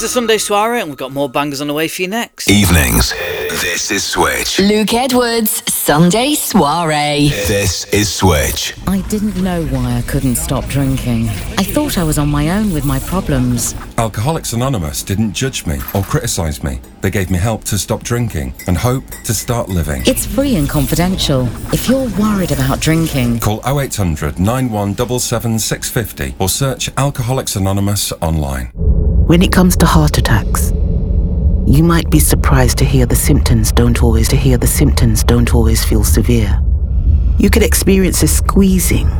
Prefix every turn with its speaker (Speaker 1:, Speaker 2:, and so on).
Speaker 1: the Sunday soiree, and we've got more bangers on the way for you next.
Speaker 2: Evenings. This is Switch.
Speaker 3: Luke Edwards, Sunday soiree.
Speaker 2: This is Switch.
Speaker 4: I didn't know why I couldn't stop drinking. I thought I was on my own with my problems.
Speaker 5: Alcoholics Anonymous didn't judge me or criticise me. They gave me help to stop drinking and hope to start living.
Speaker 4: It's free and confidential. If you're worried about drinking,
Speaker 5: call 0800 9177 650 or search Alcoholics Anonymous online.
Speaker 6: When it comes to heart attacks, you might be surprised to hear the symptoms don't always feel severe. You could experience a squeezing